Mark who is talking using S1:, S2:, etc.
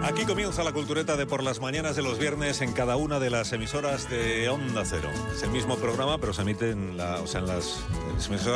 S1: Aquí comienza la cultureta de por las mañanas de los viernes en cada una de las emisoras de Onda Cero. Es el mismo programa, pero se emite en las emisoras